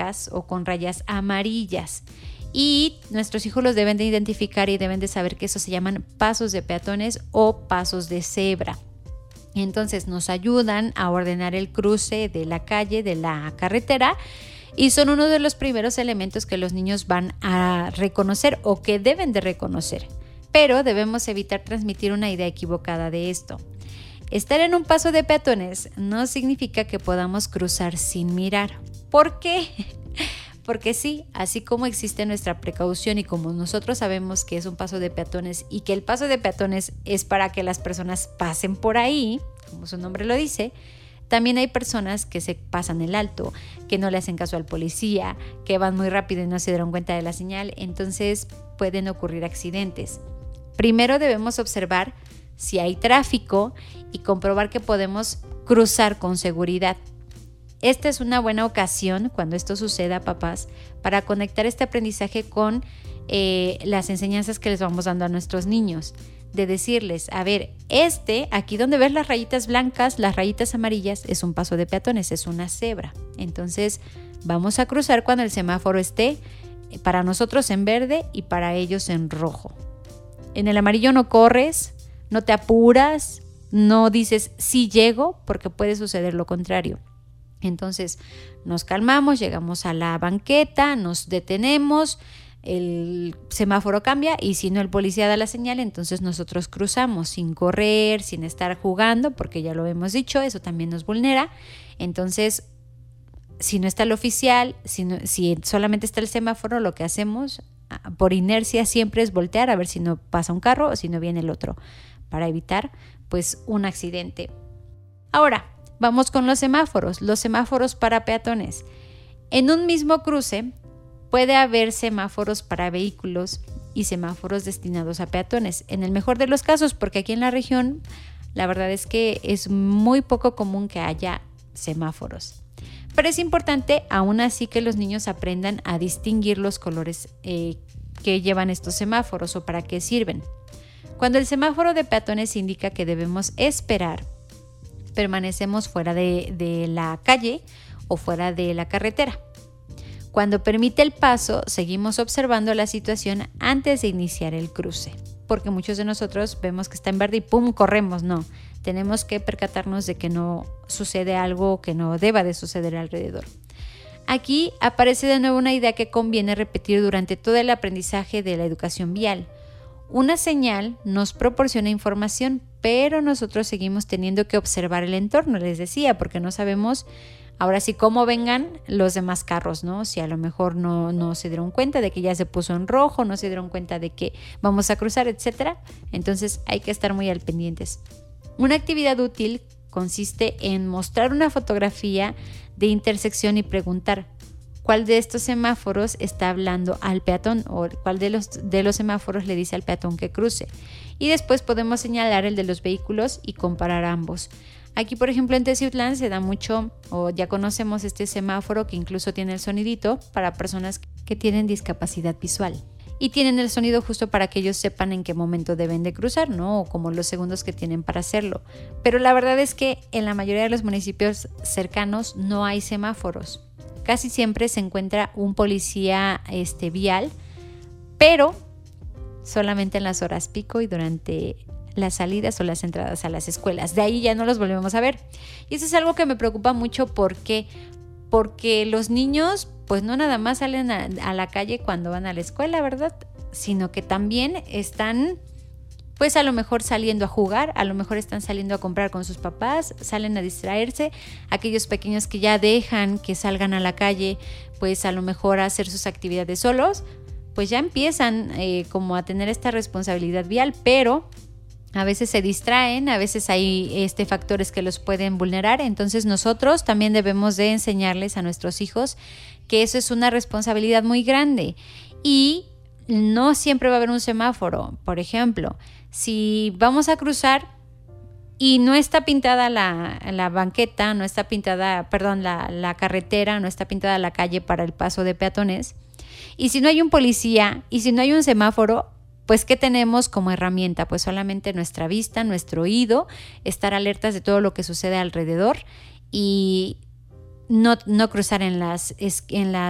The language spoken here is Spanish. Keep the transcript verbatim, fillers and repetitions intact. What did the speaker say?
blancas o con rayas amarillas. Y nuestros hijos los deben de identificar y deben de saber que esos se llaman pasos de peatones o pasos de cebra. Entonces nos ayudan a ordenar el cruce de la calle, de la carretera, y son uno de los primeros elementos que los niños van a reconocer o que deben de reconocer. Pero debemos evitar transmitir una idea equivocada de esto. Estar en un paso de peatones no significa que podamos cruzar sin mirar. ¿Por qué? Porque sí, así como existe nuestra precaución y como nosotros sabemos que es un paso de peatones y que el paso de peatones es para que las personas pasen por ahí, como su nombre lo dice, también hay personas que se pasan el alto, que no le hacen caso al policía, que van muy rápido y no se dieron cuenta de la señal, entonces pueden ocurrir accidentes. Primero debemos observar si hay tráfico y comprobar que podemos cruzar con seguridad. Esta es una buena ocasión, cuando esto suceda, papás, para conectar este aprendizaje con eh, las enseñanzas que les vamos dando a nuestros niños. De decirles, a ver, este, aquí donde ves las rayitas blancas, las rayitas amarillas, es un paso de peatones, es una cebra. Entonces, vamos a cruzar cuando el semáforo esté para nosotros en verde y para ellos en rojo. En el amarillo no corres, no te apuras, no dices sí llego, porque puede suceder lo contrario. Entonces nos calmamos, llegamos a la banqueta, nos detenemos, el semáforo cambia y si no el policía da la señal, entonces nosotros cruzamos sin correr, sin estar jugando, porque ya lo hemos dicho, eso también nos vulnera. Entonces, si no está el oficial, si, no, si solamente está el semáforo, lo que hacemos por inercia siempre es voltear a ver si no pasa un carro o si no viene el otro, para evitar pues un accidente. Ahora, vamos con los semáforos, los semáforos para peatones. En un mismo cruce puede haber semáforos para vehículos y semáforos destinados a peatones. En el mejor de los casos, porque aquí en la región la verdad es que es muy poco común que haya semáforos. Pero es importante aún así que los niños aprendan a distinguir los colores eh, que llevan estos semáforos o para qué sirven. Cuando el semáforo de peatones indica que debemos esperar, permanecemos fuera de, de la calle o fuera de la carretera. Cuando permite el paso, seguimos observando la situación antes de iniciar el cruce, porque muchos de nosotros vemos que está en verde y ¡pum! Corremos. No, tenemos que percatarnos de que no sucede algo que no deba de suceder alrededor. Aquí aparece de nuevo una idea que conviene repetir durante todo el aprendizaje de la educación vial. Una señal nos proporciona información, pero nosotros seguimos teniendo que observar el entorno, les decía, porque no sabemos ahora sí cómo vengan los demás carros, ¿no? Si a lo mejor no, no se dieron cuenta de que ya se puso en rojo, no se dieron cuenta de que vamos a cruzar, etcétera. Entonces hay que estar muy al pendientes. Una actividad útil consiste en mostrar una fotografía de intersección y preguntar cuál de estos semáforos está hablando al peatón o cuál de los, de los semáforos le dice al peatón que cruce. Y después podemos señalar el de los vehículos y comparar ambos. Aquí, por ejemplo, en Teciutlán se da mucho, o ya conocemos este semáforo que incluso tiene el sonidito para personas que tienen discapacidad visual. Y tienen el sonido justo para que ellos sepan en qué momento deben de cruzar, ¿no? O como los segundos que tienen para hacerlo. Pero la verdad es que en la mayoría de los municipios cercanos no hay semáforos. Casi siempre se encuentra un policía este, vial, pero solamente en las horas pico y durante las salidas o las entradas a las escuelas. De ahí ya no los volvemos a ver. Y eso es algo que me preocupa mucho porque, porque los niños pues no nada más salen a, a la calle cuando van a la escuela, ¿verdad? Sino que también están pues a lo mejor saliendo a jugar, a lo mejor están saliendo a comprar con sus papás, salen a distraerse. Aquellos pequeños que ya dejan que salgan a la calle, pues a lo mejor a hacer sus actividades solos, pues ya empiezan eh, como a tener esta responsabilidad vial, pero a veces se distraen, a veces hay este, factores que los pueden vulnerar. Entonces nosotros también debemos de enseñarles a nuestros hijos que eso es una responsabilidad muy grande y no siempre va a haber un semáforo. Por ejemplo, si vamos a cruzar y no está pintada la, la banqueta, no está pintada, perdón, la, la carretera, no está pintada la calle para el paso de peatones, y si no hay un policía y si no hay un semáforo, pues ¿qué tenemos como herramienta? Pues solamente nuestra vista, nuestro oído, estar alertas de todo lo que sucede alrededor y no, no cruzar en las, en las